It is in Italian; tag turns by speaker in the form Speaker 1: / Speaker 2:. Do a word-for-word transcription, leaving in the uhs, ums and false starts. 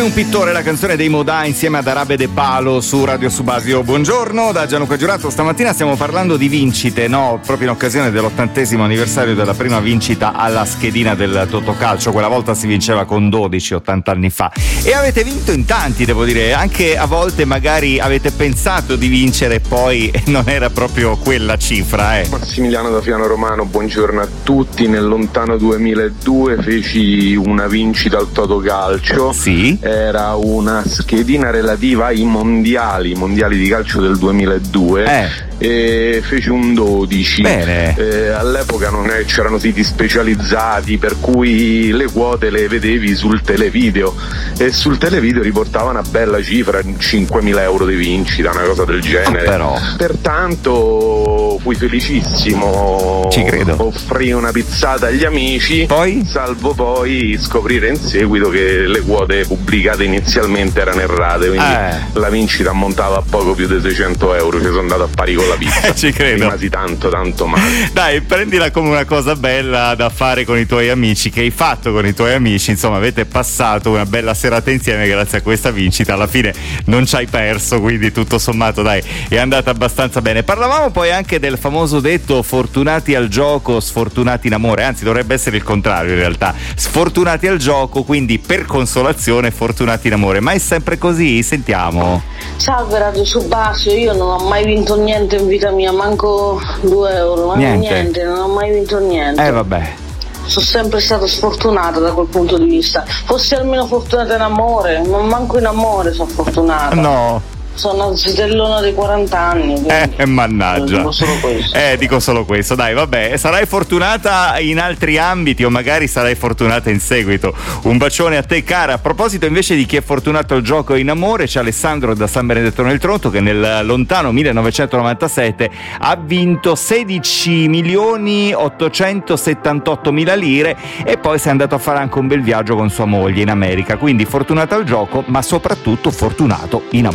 Speaker 1: come un pittore, la canzone dei Modà insieme ad Arabe De Palo su Radio Subasio. Buongiorno da Gianluca Giurato. Stamattina stiamo parlando di vincite, no? Proprio in occasione dell'ottantesimo anniversario della prima vincita alla schedina del Totocalcio. Quella volta si vinceva con dodici, ottanta anni fa. E avete vinto in tanti, devo dire. Anche a volte magari avete pensato di vincere, poi non era proprio quella cifra, eh.
Speaker 2: Massimiliano da Fiano Romano, buongiorno a tutti. Nel lontano duemiladue feci una vincita al Totocalcio.
Speaker 1: Sì.
Speaker 2: Era una schedina relativa ai mondiali, mondiali di calcio del duemiladue.
Speaker 1: Eh.
Speaker 2: E feci un dodici.
Speaker 1: Bene.
Speaker 2: Eh, all'epoca non è, c'erano siti specializzati, per cui le quote le vedevi sul televideo e sul televideo riportava una bella cifra, cinquemila euro di vincita, una cosa del genere.
Speaker 1: Ah, però.
Speaker 2: Pertanto fui felicissimo.
Speaker 1: Ci credo.
Speaker 2: Offrì una pizzata agli amici,
Speaker 1: poi?
Speaker 2: salvo poi scoprire in seguito che le quote pubblicate inizialmente erano errate, quindi
Speaker 1: eh.
Speaker 2: la vincita ammontava a poco più di seicento euro. Ci sono andato a pari con la pizza.
Speaker 1: Ci credo.
Speaker 2: Rimasi tanto tanto male.
Speaker 1: Dai, prendila come una cosa bella da fare con i tuoi amici, che hai fatto con i tuoi amici. Insomma, avete passato una bella serata insieme grazie a questa vincita. Alla fine non ci hai perso, quindi tutto sommato dai, è andata abbastanza bene. Parlavamo poi anche del famoso detto fortunati al gioco, sfortunati in amore. Anzi, dovrebbe essere il contrario in realtà. Sfortunati al gioco, quindi per consolazione, fortunati in amore. Ma è sempre così? Sentiamo.
Speaker 3: Salve Radio Subasio, io non ho mai vinto niente in vita mia, manco due euro, ma
Speaker 1: niente.
Speaker 3: niente, non ho mai vinto niente.
Speaker 1: Eh vabbè.
Speaker 3: Sono sempre stata sfortunata da quel punto di vista. Fossi almeno fortunata in amore, ma manco in amore sono fortunata.
Speaker 1: No.
Speaker 3: Sono una zitellona di quaranta anni.
Speaker 1: Eh, mannaggia.
Speaker 3: Dico solo questo.
Speaker 1: Eh, dico solo questo. Dai, vabbè, sarai fortunata in altri ambiti o magari sarai fortunata in seguito. Un bacione a te, cara. A proposito invece di chi è fortunato al gioco e in amore, c'è Alessandro da San Benedetto nel Tronto che nel lontano millenovecentonovantasette ha vinto sedici milioni ottocentosettantotto mila lire e poi si è andato a fare anche un bel viaggio con sua moglie in America. Quindi fortunato al gioco, ma soprattutto fortunato in amore.